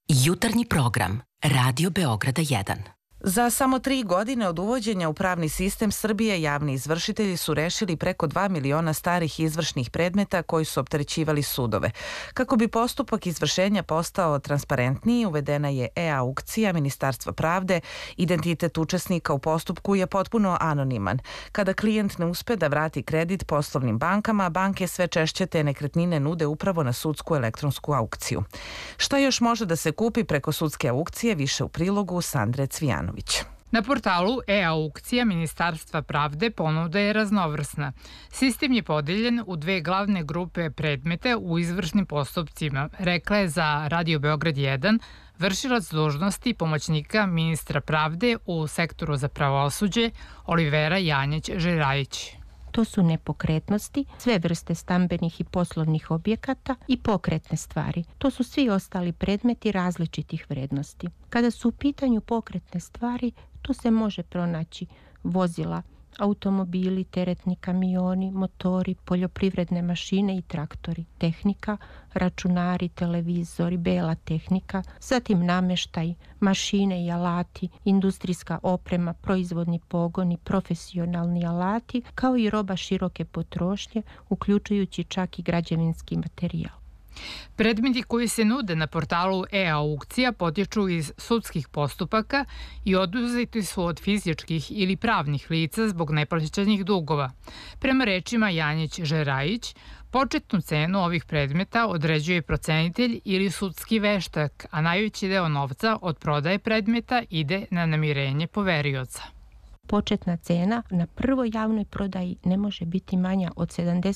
Jutarnji program Radio Beograda 1. Za samo 3 godine od uvođenja u pravni sistem Srbije javni izvršitelji su rešili preko 2 miliona starih izvršnih predmeta koji su opterećivali sudove. Kako bi postupak izvršenja postao transparentniji, uvedena je e-aukcija Ministarstva pravde. Identitet učesnika u postupku je potpuno anoniman. Kada klijent ne uspe da vrati kredit poslovnim bankama, banke sve češće te nekretnine nude upravo na sudsku elektronsku aukciju. Šta još može da se kupi preko sudske aukcije, više u prilogu Sandre Cvijanović. Na portalu e-aukcija Ministarstva pravde ponuda je raznovrsna. Sistem je podeljen u 2 glavne grupe predmeta u izvršnim postupcima, rekla je za Radio Beograd 1 vršilac dužnosti pomoćnika ministra pravde u sektoru za pravosuđe Olivera Janjić-Žerajić. To su nepokretnosti, sve vrste stambenih i poslovnih objekata i pokretne stvari. To su svi ostali predmeti različitih vrednosti. Kada su u pitanju pokretne stvari, tu se može pronaći vozila, automobili, teretni kamioni, motori, poljoprivredne mašine i traktori, tehnika, računari, televizori, bela tehnika, zatim nameštaj, mašine i alati, industrijska oprema, proizvodni pogoni, profesionalni alati, kao i roba široke potrošnje, uključujući čak i građevinski materijal. Predmeti koji se nude na portalu e-aukcija potječu iz sudskih postupaka i oduzeti su od fizičkih ili pravnih lica zbog neplaćenih dugova. Prema rečima Janjić-Žerajić, početnu cenu ovih predmeta određuje procenitelj ili sudski veštak, a najveći deo novca od prodaje predmeta ide na namirenje poverioca. Početna cena na prvoj javnoj prodaji ne može biti manja od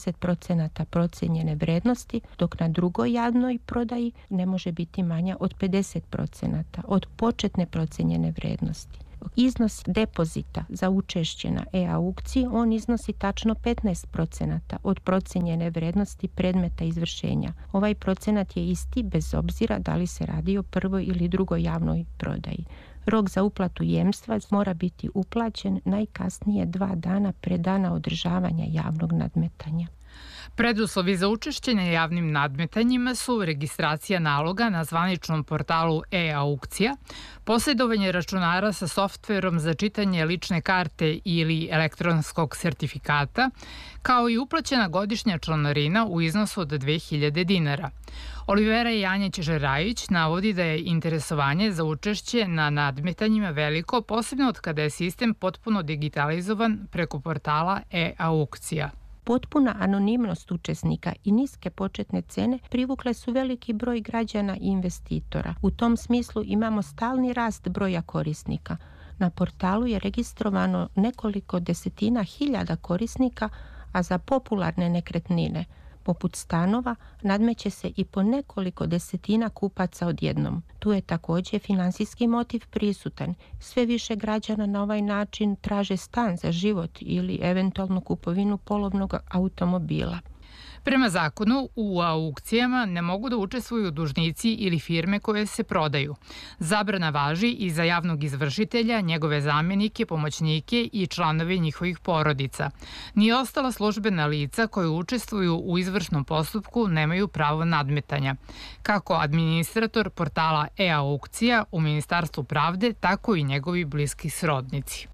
70% procenjene vrednosti, dok na drugoj javnoj prodaji ne može biti manja od 50% od početne procenjene vrednosti. Iznos depozita za učešće na e-aukciji, on iznosi tačno 15% od procenjene vrednosti predmeta izvršenja. Ovaj procenat je isti bez obzira da li se radi o prvoj ili drugoj javnoj prodaji. Rok za uplatu jemstva mora biti uplaćen najkasnije 2 dana pre dana održavanja javnog nadmetanja. Preduslovi za učešće na javnim nadmetanjima su registracija naloga na zvaničnom portalu e-aukcija, posjedovanje računara sa softverom za čitanje lične karte ili elektronskog sertifikata, kao i uplaćena godišnja članarina u iznosu od 2000 dinara. Olivera Janjić-Žerajić navodi da je interesovanje za učešće na nadmetanjima veliko, posebno od kada je sistem potpuno digitalizovan preko portala e-aukcija. Potpuna anonimnost učesnika i niske početne cene privukle su veliki broj građana i investitora. U tom smislu imamo stalni rast broja korisnika. Na portalu je registrovano nekoliko desetina hiljada korisnika, a za popularne nekretnine, poput stanova, nadmeće se i po nekoliko desetina kupaca odjednom. Tu je također finansijski motiv prisutan. Sve više građana na ovaj način traže stan za život ili eventualno kupovinu polovnog automobila. Prema zakonu, u aukcijama ne mogu da učestvuju dužnici ili firme koje se prodaju. Zabrana važi i za javnog izvršitelja, njegove zamjenike, pomoćnike i članove njihovih porodica. Ni ostala službena lica koje učestvuju u izvršnom postupku nemaju pravo nadmetanja. Kako administrator portala e-aukcija u Ministarstvu pravde, tako i njegovi bliski srodnici.